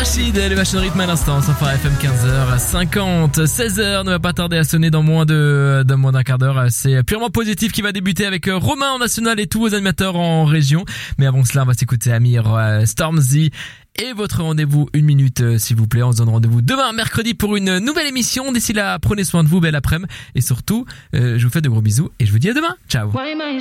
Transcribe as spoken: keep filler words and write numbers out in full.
Rachid, les machines rythme à l'instant, sur Phare F M, quinze heures cinquante, seize heures ne va pas tarder à sonner dans moins de, dans moins d'un quart d'heure. C'est Purement Positif qui va débuter avec Romain en national et tous vos animateurs en région. Mais avant cela, on va s'écouter Amir, Stormzy et votre rendez-vous une minute, s'il vous plaît. On se donne rendez-vous demain, mercredi, pour une nouvelle émission. D'ici là, prenez soin de vous, belle après-midi. Et surtout, euh, je vous fais de gros bisous et je vous dis à demain. Ciao.